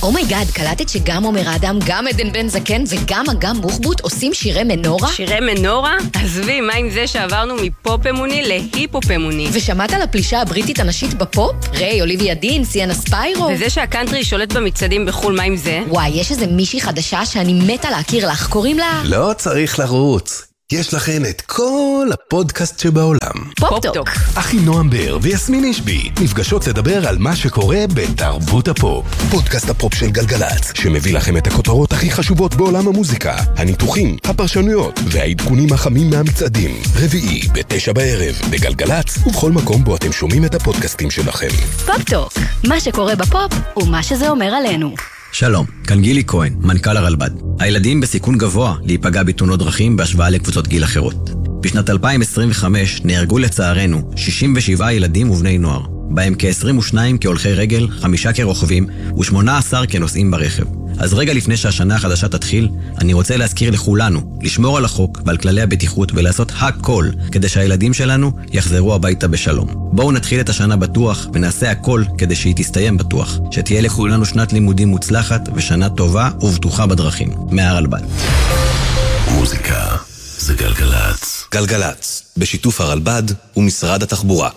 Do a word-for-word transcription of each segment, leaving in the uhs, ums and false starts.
אומייגאד, קלטת שגם עומר אדם, גם עדן בן זקן וגם אגם בוחבוט עושים שירי מנורה? שירי מנורה? עזבי, מה עם זה שעברנו מפופ אמוני להיפופ אמוני? ושמעת על הפלישה הבריטית הנשית בפופ? ריי, אוליביה דין, סיאנה ספיירו. וזה שהקאנטרי שולט במצעדים בחול, מה עם זה? וואי, יש איזה מישהי חדשה שאני מתה להכיר לך, קוראים לה... לא צריך לרוץ. יש לכן את כל הפודקאסט שבעולם. פופ-טוק. אחי נועם בר ויסמין אישבי נפגשות לדבר על מה שקורה בתרבות הפופ. פודקאסט הפופ של גלגלץ, שמביא לכם את הכותרות הכי חשובות בעולם המוזיקה, הניתוחים, הפרשנויות והעדכונים החמים מהמצעדים. רביעי בתשע בערב בגלגלץ ובכל מקום בו אתם שומעים את הפודקאסטים שלכם. פופ-טוק. מה שקורה בפופ ומה שזה אומר עלינו. שלום, כאן גילי כהן, מנכ"ל הרלב"ד. הילדים בסיכון גבוה להיפגע בתאונות דרכים בהשוואה לקבוצות גיל אחרות. בשנת אלפיים עשרים וחמש נהרגו לצערנו שישים ושבעה ילדים ובני נוער, בהם כ-עשרים ושניים כהולכי רגל, חמישה כרוכבים ו-שמונה עשר כנוסעים ברכב. אז רגע לפני שהשנה החדשה תתחיל, אני רוצה להזכיר לכולנו לשמור על החוק ועל כללי הבטיחות ולעשות הכל כדי שהילדים שלנו יחזרו הביתה בשלום. בואו נתחיל את השנה בטוח ונעשה הכל כדי שהיא תסתיים בטוח. שתהיה לכולנו שנת לימודים מוצלחת ושנה טובה ובטוחה בדרכים. מהרלב"ד. מוזיקה זה גלגלץ. גלגלץ, בשיתוף הרלב"ד ומשרד התחבורה.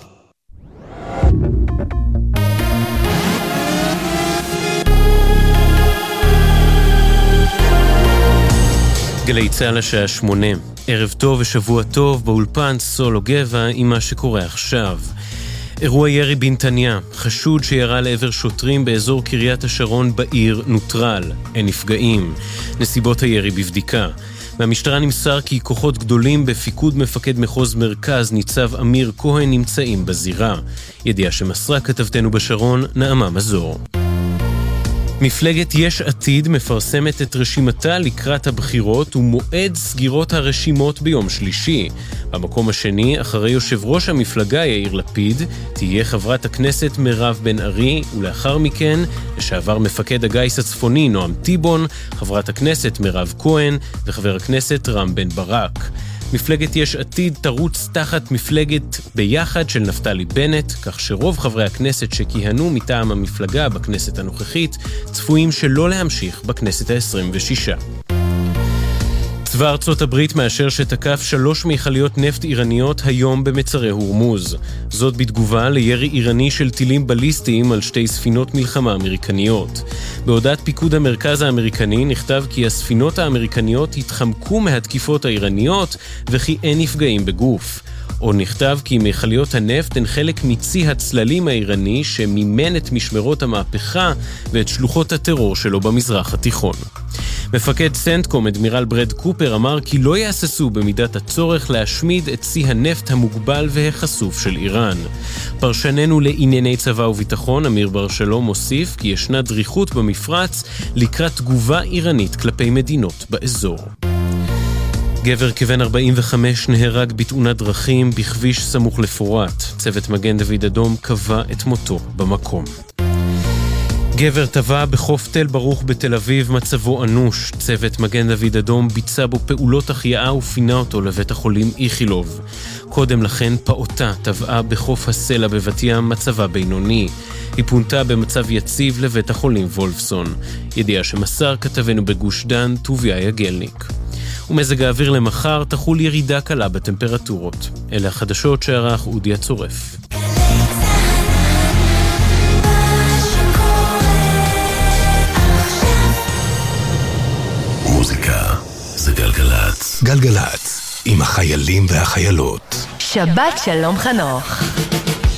גלי צהל השעה שמונה, ערב טוב ושבוע טוב, באולפן סולו גבע עם מה שקורה עכשיו. אירוע ירי בנתניה, חשוד שירה לעבר שוטרים באזור קריית השרון בעיר נוטרל, אין נפגעים. נסיבות הירי בבדיקה. מהמשטרה נמסר כי כוחות גדולים בפיקוד מפקד מחוז מרכז ניצב אמיר כהן נמצאים בזירה. ידיעה שמסרה כתבתנו בשרון, נעמה מזור. מפלגת יש עתיד מפרסמת את רשימתה לקראת הבחירות ומועד סגירות הרשימות ביום שלישי. במקום השני, אחרי יושב ראש המפלגה יאיר לפיד, תהיה חברת הכנסת מירב בן ארי, ולאחר מכן, לשעבר מפקד הגייס הצפוני נועם טיבון, חברת הכנסת מירב כהן וחבר הכנסת רם בן ברק. מפלגת יש עתיד תרוץ תחת מפלגת ביחד של נפתלי בנט, כך שרוב חברי הכנסת שכיהנו מטעם המפלגה בכנסת הנוכחית צפויים שלא להמשיך בכנסת ה-עשרים ושש. צבא ארצות הברית מאשר שתקף שלוש מיכליות נפט איראניות היום במצרי הורמוז. זאת בתגובה לירי איראני של טילים בליסטיים על שתי ספינות מלחמה אמריקניות. בהודעת פיקוד המרכז האמריקני נכתב כי הספינות האמריקניות התחמקו מהתקיפות האיראניות וכי אין נפגעים בגוף. או נכתב כי מיכליות הנפט הן חלק מצי הצללים האיראני שמימן את משמרות המהפכה ואת שלוחות הטרור שלו במזרח התיכון. מפקד סנטקום, אדמירל ברד קופר, אמר כי לא יעססו במידת הצורך להשמיד את צי הנפט המוגבל והחשוף של איראן. פרשננו לענייני צבא וביטחון, אמיר בר שלום, מוסיף כי ישנה דריכות במפרץ לקראת תגובה איראנית כלפי מדינות באזור. גבר כבן ארבעים וחמש נהרג בתאונת דרכים בכביש סמוך לפורט. צוות מגן דוד אדום קבע את מותו במקום. גבר טבע בחוף תל ברוך בתל אביב, מצבו אנוש. צוות מגן דוד אדום ביצע בו פעולות החייאה ופינה אותו לבית החולים איכילוב. קודם לכן פעוטה טבעה בחוף הסלע בבת ים, מצבה בינוני. היא פונתה במצב יציב לבית החולים וולפסון. ידיעה שמסר כתבנו בגוש דן, טוביה יגלניק. ומזג האוויר למחר תחול ירידה קלה בטמפרטורות. אלה החדשות שערך אודי הצורף. מוזיקה זה גלגלץ. גלגלץ עם החיילים והחיילות. שבת שלום חנוך.